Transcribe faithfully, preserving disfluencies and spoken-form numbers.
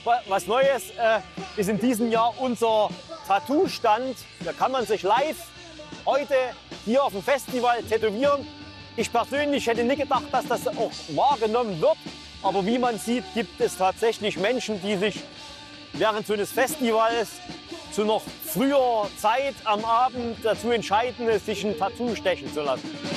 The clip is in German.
was Neues äh, ist in diesem Jahr unser Tattoo-Stand. Da kann man sich live heute hier auf dem Festival tätowieren. Ich persönlich hätte nicht gedacht, dass das auch wahrgenommen wird. Aber wie man sieht, gibt es tatsächlich Menschen, die sich während so eines Festivals zu noch früher Zeit am Abend dazu entscheiden, sich ein Tattoo stechen zu lassen.